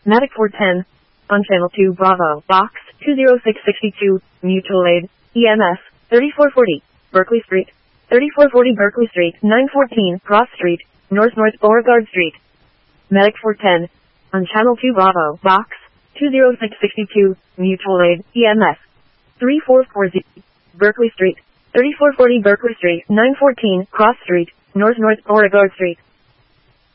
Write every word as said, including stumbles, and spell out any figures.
Medic four ten. On channel two Bravo, box two zero six six two, mutual aid, E M S, thirty-four forty, Berkeley Street, thirty-four forty Berkeley Street, nine fourteen Cross Street, North North Beauregard Street. Medic four ten. On channel two Bravo, box two zero six six two, mutual aid, E M S, thirty-four forty, Berkeley Street, thirty-four forty Berkeley Street, nine fourteen Cross Street, North North Beauregard Street.